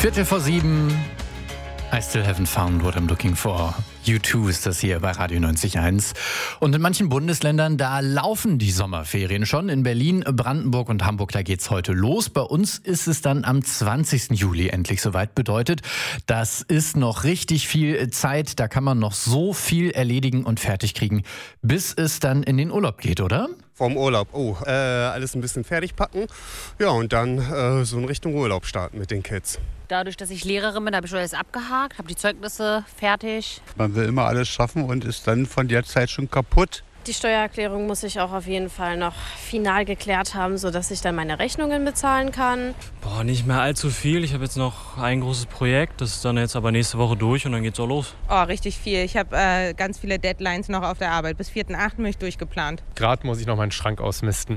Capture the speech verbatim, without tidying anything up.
Viertel vor sieben. I still haven't found what I'm looking for. U zwei ist das hier bei Radio neunzig Komma eins. Und in manchen Bundesländern, da laufen die Sommerferien schon. In Berlin, Brandenburg und Hamburg, da geht's heute los. Bei uns ist es dann am zwanzigsten Juli endlich soweit. Bedeutet, das ist noch richtig viel Zeit. Da kann man noch so viel erledigen und fertig kriegen, bis es dann in den Urlaub geht, oder? Vom Urlaub, oh, äh, alles ein bisschen fertig packen. Ja, und dann äh, so in Richtung Urlaub starten mit den Kids. Dadurch, dass ich Lehrerin bin, habe ich schon alles abgehakt, habe die Zeugnisse fertig. Man will immer alles schaffen und ist dann von der Zeit schon kaputt. Die Steuererklärung muss ich auch auf jeden Fall noch final geklärt haben, sodass ich dann meine Rechnungen bezahlen kann. Boah, nicht mehr allzu viel. Ich habe jetzt noch ein großes Projekt, das ist dann jetzt aber nächste Woche durch und dann geht's auch los. Oh, richtig viel. Ich habe äh, ganz viele Deadlines noch auf der Arbeit. Bis vierten achten bin ich durchgeplant. Gerade muss ich noch meinen Schrank ausmisten.